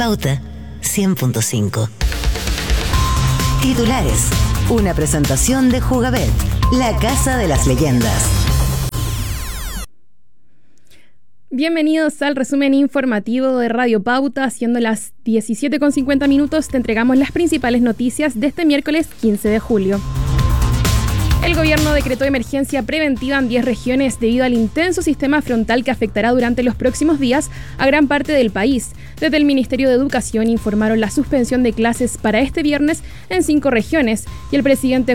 Pauta 100.5. Titulares. Una presentación de Jugabet, la casa de las leyendas. Bienvenidos al resumen informativo de Radio Pauta. Siendo las 17:50, te entregamos las principales noticias de este miércoles 15 de julio. El gobierno decretó emergencia preventiva en 10 regiones debido al intenso sistema frontal que afectará durante los próximos días a gran parte del país. Desde el Ministerio de Educación informaron la suspensión de clases para este viernes en 5 regiones y el presidente